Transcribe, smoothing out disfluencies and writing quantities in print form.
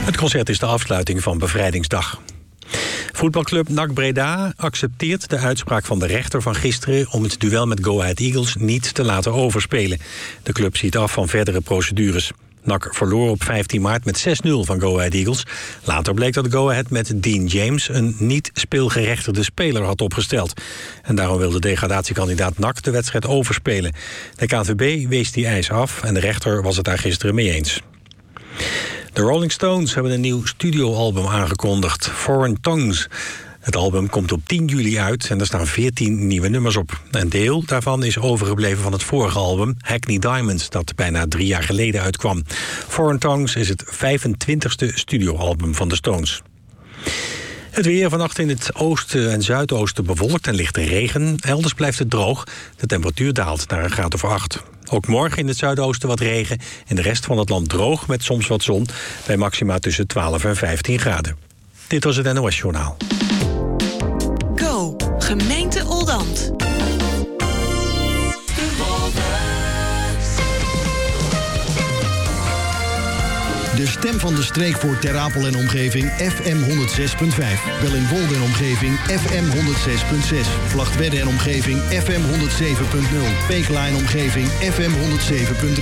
Het concert is de afsluiting van Bevrijdingsdag. Voetbalclub NAC Breda accepteert de uitspraak van de rechter van gisteren om het duel met Go Ahead Eagles niet te laten overspelen. De club ziet af van verdere procedures. NAC verloor op 15 maart met 6-0 van Go Ahead Eagles. Later bleek dat Go Ahead met Dean James een niet speelgerechtigde speler had opgesteld. En daarom wilde degradatiekandidaat NAC de wedstrijd overspelen. De KNVB wees die eis af en de rechter was het daar gisteren mee eens. De Rolling Stones hebben een nieuw studioalbum aangekondigd, Foreign Tongues. Het album komt op 10 juli uit en er staan 14 nieuwe nummers op. Een deel daarvan is overgebleven van het vorige album, Hackney Diamonds, dat bijna 3 jaar geleden uitkwam. Foreign Tongues is het 25e studioalbum van de Stones. Het weer vannacht in het oosten en zuidoosten bewolkt en lichte regen. Elders blijft het droog. De temperatuur daalt naar een graad of 8. Ook morgen in het zuidoosten wat regen. In de rest van het land droog met soms wat zon. Bij maxima tussen 12 en 15 graden. Dit was het NOS Journaal. Go, gemeente Oldambt. De stem van de streek voor Ter Apel en omgeving FM 106.5. Wellinwolde en omgeving FM 106.6. Vlagtwedde en omgeving FM 107.0. Peekla en omgeving FM 107.3.